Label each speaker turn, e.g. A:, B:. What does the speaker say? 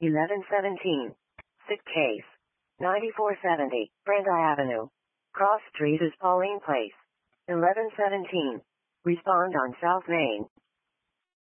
A: 1117. Sick case. 9470, Brenda Avenue. Cross Street is Pauline Place. 1117. Respond on South Main.